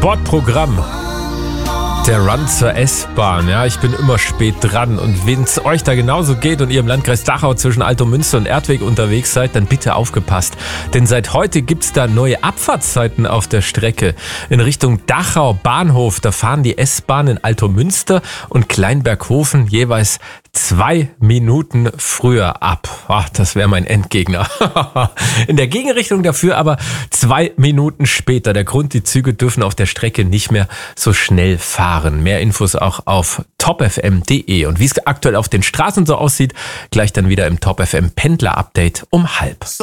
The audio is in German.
Sportprogramm. Der Run zur S-Bahn. Ja, ich bin immer spät dran. Und wenn es euch da genauso geht und ihr im Landkreis Dachau zwischen Altomünster und Erdweg unterwegs seid, dann bitte aufgepasst. Denn seit heute gibt's da neue Abfahrtszeiten auf der Strecke. In Richtung Dachau Bahnhof, da fahren die S-Bahnen in Altomünster und Kleinberghofen jeweils 2 Minuten früher ab. Ach, das wäre mein Endgegner. In der Gegenrichtung dafür aber 2 Minuten später. Der Grund, die Züge dürfen auf der Strecke nicht mehr so schnell fahren. Mehr Infos auch auf topfm.de. Und wie es aktuell auf den Straßen so aussieht, gleich dann wieder im Top FM Pendler Update um 12:30.